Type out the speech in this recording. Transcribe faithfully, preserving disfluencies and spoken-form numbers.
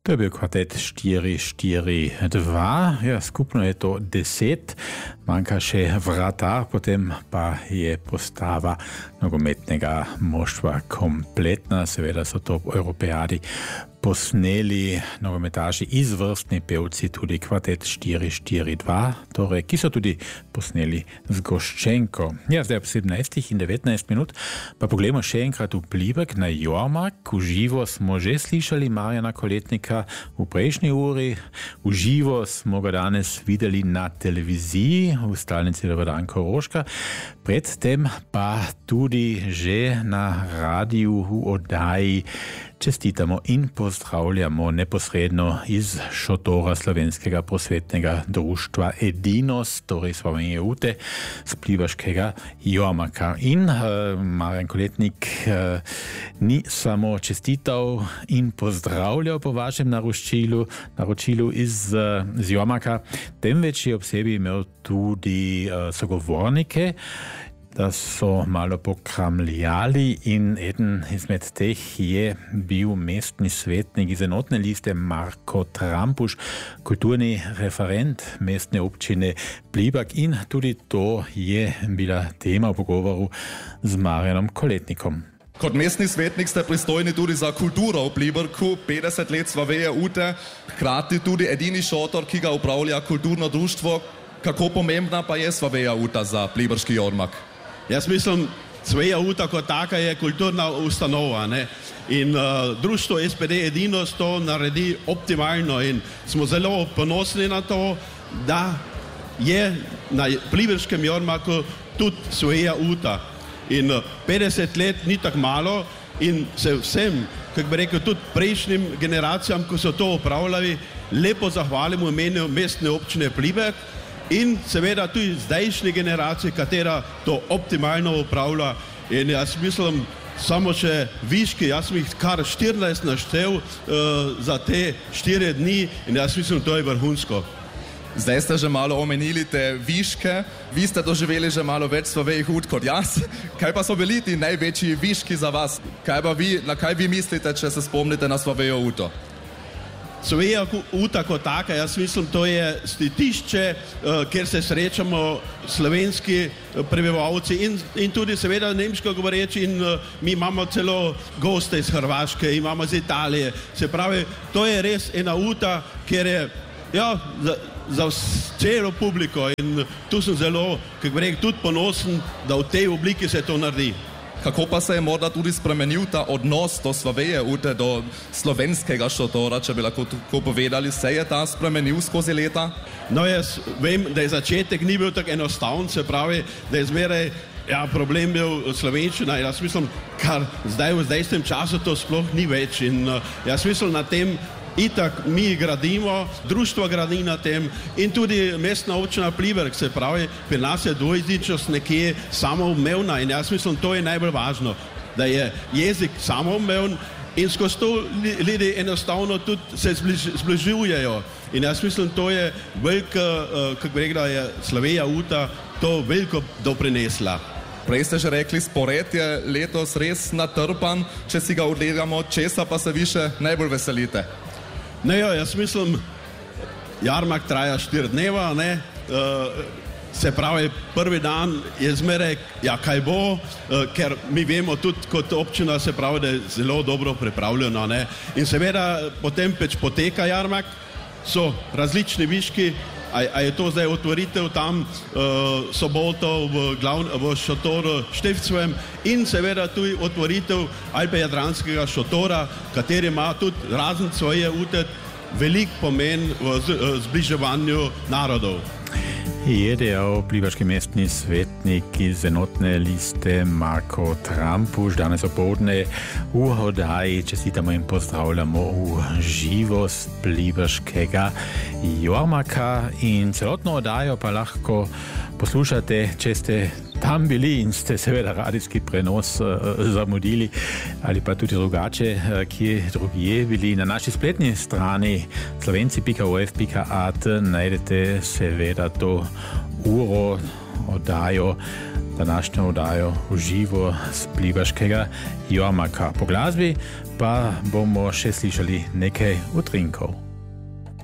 To je bil kvartet štiri štiri dva, ja, skupno je to deset, manjka še vratar, potem pa je postava nogometnega moštva kompletna, seveda so to v Evropejadi posneli nogometaši, izvrstni pevci, tudi kvartet štiri štiri dva, torej, ki so tudi posneli z Goščenko. Ja, zdaj ob sedemnajstih in devetnajst minut, pa pogledamo še enkrat vplivek na Jormak. V živo smo že slišali Marjana Koletnika v prejšnji uri, v živo smo ga danes videli na televiziji v stalnici Dober dan Koroška, predtem pa tudi že na radiju v oddaji Čestitamo in pozdravljamo neposredno iz šotora Slovenskega prosvetnega društva Edinos, torej Slovenije Ute, z Plivaškega Jormaka. In uh, Marjan Koletnik uh, ni samo čestital in pozdravljal po vašem naročilu, naročilu iz, uh, iz Jormaka, temveč je ob sebi imel tudi uh, sogovornike, da so malo pokramljali, in eden izmed teh je bil mestni svetnik iz enotne liste Marko Trampuš, kulturni referent mestne občine Pliberk, in tudi to je bila tema v pogovoru z Marjanom Koletnikom. Kot mestni svetnik ste pristojni tudi za kulturo v Pliberku, petdeset let Slovenije Ute, hkrati tudi edini šotor, ki ga upravlja kulturno društvo. Kako pomembna pa je Slovenija Uta za pliberški Jormak? Jaz mislim, Slovenija Uta kot taka je kulturna ustanova, ne? In uh, društvo S P D Edinos to naredi optimalno in smo zelo ponosni na to, da je na pliberškem Jormaku tudi Slovenija Uta. In uh, petdeset let ni tako malo in se vsem, kako bi rekel, tudi prejšnjim generacijam, ko so to upravljali, lepo zahvalimo v imenu mestne občine Pliberk in seveda tudi zdajšnje generacije, katera to optimalno upravlja. In jaz mislim, samo še viški, jaz sem jih kar štirinajst naštel uh, za te štiri dni in jaz mislim, to je vrhunsko. Zdaj ste že malo omenili te viške, vi ste doživeli že malo več Slovenijih Ut kot jaz. Kaj pa so bili ti največji viški za vas? Kaj pa vi, na kaj vi mislite, če se spomnite na Slovenijo Uto? Slovenija Uta kot taka, jaz mislim, to je stitišče, uh, kjer se srečamo slovenski uh, prebivalci in, in tudi seveda nemško govoreči, in uh, mi imamo celo goste iz Hrvaške, imamo iz Italije. Se pravi, to je res ena Uta, kjer je ja, za, za celo publiko, in tu sem zelo, kako bi rekel, tudi ponosen, da v tej obliki se to naredi. Kako pa se je morda tudi spremenil ta odnos do Slovenije Ute, do slovenskega šotora, če bi lahko tako povedali, se je ta spremenil skozi leta? No, jaz vem, da je začetek ni bil tako enostaven, se pravi, da je zmeraj ja, problem bil slovenščina, in jaz mislim, kar zdaj v zdajstem času to sploh ni več, in uh, jaz mislim na tem, itak mi gradimo, društvo gradi na tem in tudi mestna občina Pliberk, se pravi, pri nas je dvojezičnost nekje samoumevna in jaz mislim, to je najbolj važno, da je jezik samoumeven in skozi to ljudje enostavno tudi se zbliž, zbližujejo. In jaz mislim, to je veliko, uh, kako bi rekel, da je Slovenija Uta to veliko doprinesla. Prej ste že rekli, spored je letos res natrpan, če si ga odlegamo, česa pa se vi še najbolj veselite? Ne, jo, jaz mislim, Jarmak traja štiri dneva, ne, uh, se pravi, prvi dan je zmeraj, ja, kaj bo, uh, ker mi vemo tudi kot občina, se pravi, da je zelo dobro pripravljeno, ne, in seveda potem peč poteka Jarmak, so različni viški, a, a je to zdaj otvoritev tam uh, soboto v, glavn, v šotoru Števcevem in seveda tudi otvoritev Alpe Jadranskega šotora, kateri ima tudi razen svoje Ute velik pomen v zbliževanju narodov. Je dejal pliberški mestni svetnik iz enotne liste Marko Trampuš, danes opoldne v oddaji Čestitamo in pozdravljamo v živo z pliberškega Jormaka, in celotno oddajo pa lahko poslušate, če ste tam bili in ste seveda radijski prenos uh, zamudili ali pa tudi drugače, uh, kje drugje bili. Na naši spletni strani slovenci pika o f pika a t najdete seveda to uro oddajo današnjo oddajo v živo z plivaškega jarmarka. Po glasbi pa bomo še slišali nekaj utrinkov.